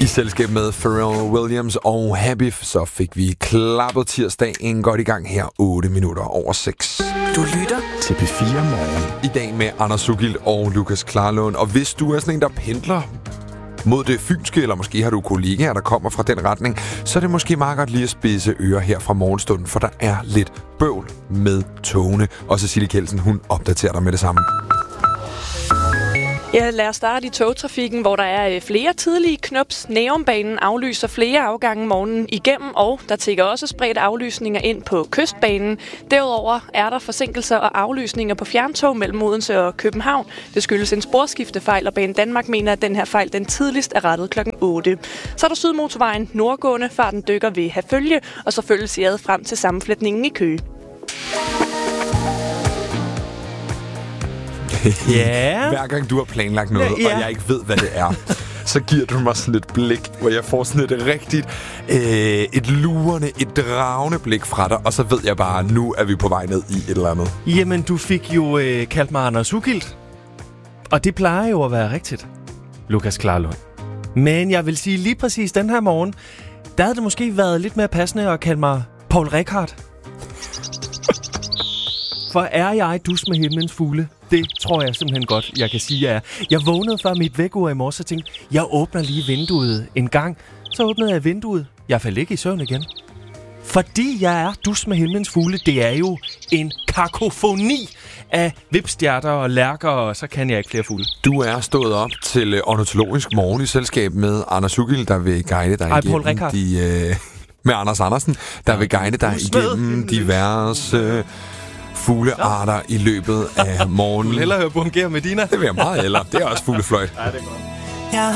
selskab med Pharrell Williams og Happy, så fik vi klappet tirsdagen godt i gang her 8 minutter over 6. Du lytter til P4 Morgen. I dag med Anders Sugil og Lukas Klarlund. Og hvis du er sådan en, der pendler mod det fynske, eller måske har du kollegaer, der kommer fra den retning, så er det måske meget godt lige at spidse ører her fra morgenstunden, for der er lidt bøvl med togene. Og Cecilie Kjeldsen, hun opdaterer dig med det samme. Ja, lad os starte i togtrafikken, hvor der er flere tidlige knups. Nærumbanen aflyser flere afgange morgenen igennem, og der tikker også spredt aflysninger ind på Kystbanen. Derudover er der forsinkelser og aflysninger på fjerntog mellem Odense og København. Det skyldes en sporskiftefejl, og Banen Danmark mener, at den her fejl den tidligst er rettet kl. 8. Så er der Sydmotorvejen nordgående. Farten dykker ved Herfølge, og så følges i ad frem til sammenflætningen i Køge. Yeah. Hver gang du har planlagt noget, og jeg ikke ved, hvad det er, så giver du mig sådan et blik, hvor jeg får sådan et rigtigt, et lurende, et dragende blik fra dig, og så ved jeg bare, at nu er vi på vej ned i et eller andet. Jamen, du fik jo kaldt mig Anders Sugil, og det plejer jo at være rigtigt, Lukas Klarlund. Men jeg vil sige, lige præcis den her morgen, der havde det måske været lidt mere passende at kalde mig Paul Rickard. For er jeg dus med himlens fugle? Det tror jeg simpelthen godt, jeg kan sige, jeg er. Jeg vågnede før mit vækkeur i morges og tænkte, jeg åbner lige vinduet en gang. Så åbnede jeg vinduet. Jeg faldt ikke i søvn igen. Fordi jeg er dus med himlens fugle, det er jo en kakofoni af vipstjerter og lærker, og så kan jeg ikke flere fugle. Du er stået op til ornitologisk morgen i selskab med Anders Sugil, der vil guide dig igennem med Anders Andersen, der vil guide dig igennem diverse fuglearter i løbet af morgenen. Du vil hellere høre Bungere Medina. Det vil jeg meget hellere. Det er også fuglefløjt. Ja, det er godt. Jeg